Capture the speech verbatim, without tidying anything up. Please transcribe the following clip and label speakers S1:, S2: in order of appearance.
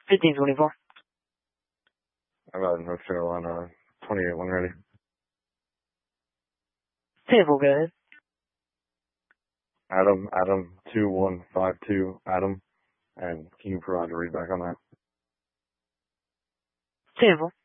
S1: fifteen twenty-four.
S2: I got North Carolina twenty-eight one ready.
S1: ten four, go ahead.
S2: Adam, Adam, two one five two, Adam. And can you provide a read back on that?
S1: ten four.